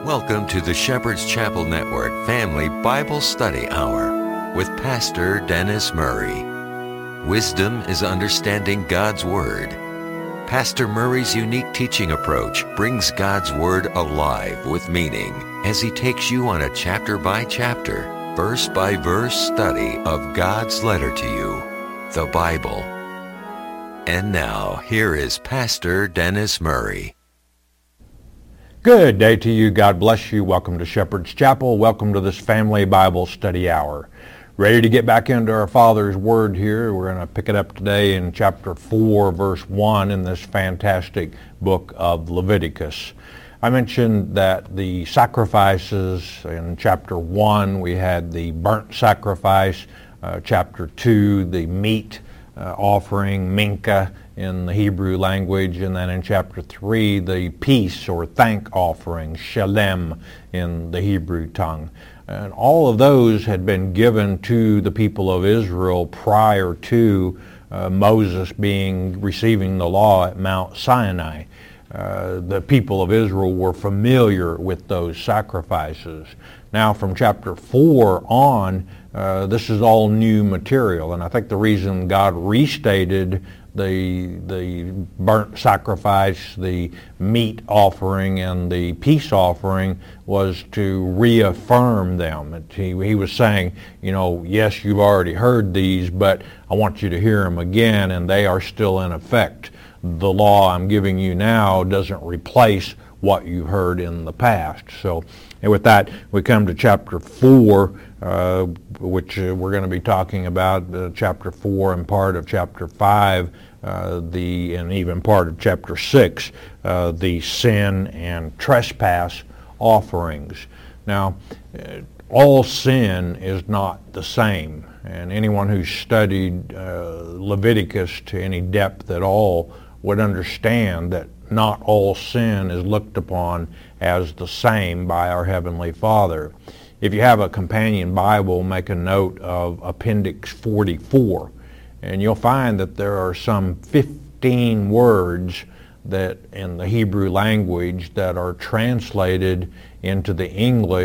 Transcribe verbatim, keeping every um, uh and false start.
Welcome to the Shepherd's Chapel Network Family Bible Study Hour with Pastor Dennis Murray. Wisdom is understanding God's Word. Pastor Murray's unique teaching approach brings God's Word alive with meaning as he takes you on a chapter-by-chapter, verse-by-verse study of God's letter to you, the Bible. And now, here is Pastor Dennis Murray. Good day to you. God bless you. Welcome to Shepherd's Chapel. Welcome to this Family Bible Study Hour. Ready to get back into our Father's Word here. We're going to pick it up today in chapter four, verse one in this fantastic book of Leviticus. I mentioned that the sacrifices in chapter one, we had the burnt sacrifice, uh, chapter two, the meat uh, offering, mincha in the Hebrew language, and then in chapter three, the peace or thank offering, shalem in the Hebrew tongue. And all of those had been given to the people of Israel prior to uh, Moses being receiving the law at Mount Sinai. Uh, the people of Israel were familiar with those sacrifices. Now from chapter four on, uh, this is all new material, and I think the reason God restated the the burnt sacrifice, the meat offering, and the peace offering was to reaffirm them. It, he, he was saying, you know, yes, you've already heard these, but I want you to hear them again, and they are still in effect. The law I'm giving you now doesn't replace what you heard in the past. So, and with that, we come to chapter four, uh, which uh, we're going to be talking about, uh, chapter four and part of chapter five, uh, the and even part of chapter six, uh, the sin and trespass offerings. Now, uh, all sin is not the same, and anyone who's studied uh, Leviticus to any depth at all would understand that not all sin is looked upon as the same by our Heavenly Father. If you have a companion Bible, make a note of Appendix forty-four, and you'll find that there are some fifteen words that in the Hebrew language that are translated into the English